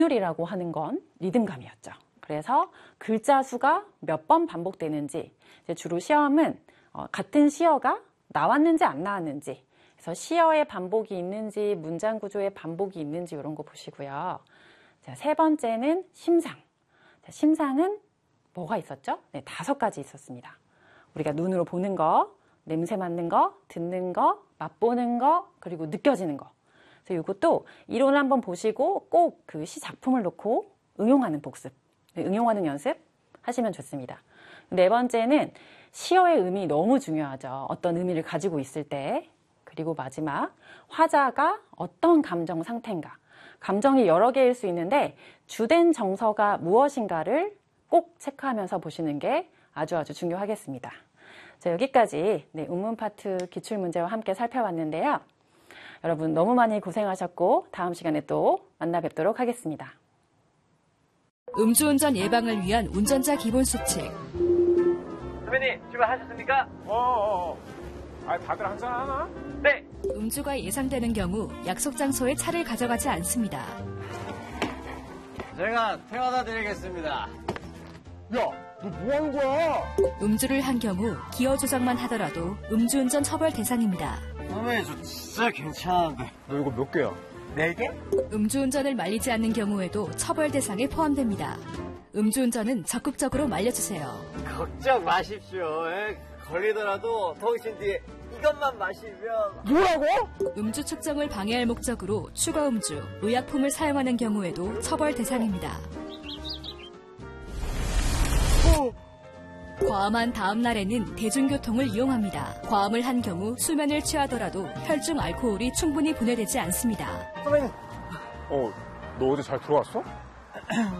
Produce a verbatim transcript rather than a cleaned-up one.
운율이라고 하는 건 리듬감이었죠. 그래서 글자 수가 몇 번 반복되는지, 이제 주로 시험은 어, 같은 시어가 나왔는지 안 나왔는지, 그래서 시어의 반복이 있는지 문장 구조의 반복이 있는지 이런 거 보시고요. 자, 세 번째는 심상. 자, 심상은 뭐가 있었죠? 네, 다섯 가지 있었습니다. 우리가 눈으로 보는 거, 냄새 맡는 거, 듣는 거, 맛보는 거, 그리고 느껴지는 거. 그래서 이것도 이론을 한번 보시고 꼭 그 시 작품을 놓고 응용하는 복습, 응용하는 연습 하시면 좋습니다. 네 번째는 시어의 의미 너무 중요하죠. 어떤 의미를 가지고 있을 때. 그리고 마지막, 화자가 어떤 감정 상태인가. 감정이 여러 개일 수 있는데 주된 정서가 무엇인가를 꼭 체크하면서 보시는 게 아주 아주 중요하겠습니다. 자, 여기까지 네, 운문 파트 기출문제와 함께 살펴봤는데요. 여러분 너무 많이 고생하셨고 다음 시간에 또 만나 뵙도록 하겠습니다. 음주운전 예방을 위한 운전자 기본수칙. 선배님, 출발하셨습니까? 어어어. 아, 다들 한잔 하나? 네. 음주가 예상되는 경우 약속 장소에 차를 가져가지 않습니다. 제가 태워다 드리겠습니다. 야, 너 뭐 하는 거야? 음주를 한 경우 기어 조작만 하더라도 음주운전 처벌 대상입니다. 선배님, 저 진짜 괜찮은데. 너 이거 몇 개야? 네 개? 음주운전을 말리지 않는 경우에도 처벌 대상에 포함됩니다. 음주운전은 적극적으로 말려주세요. 걱정 마십시오. 에? 걸리더라도 통신 뒤에 이것만 마시면. 뭐라고? 음주 측정을 방해할 목적으로 추가 음주, 의약품을 사용하는 경우에도 처벌 대상입니다. 과음한 다음 날에는 대중교통을 이용합니다. 과음을 한 경우 수면을 취하더라도 혈중 알코올이 충분히 분해되지 않습니다. 선배님. 어, 너 어제 잘 들어왔어?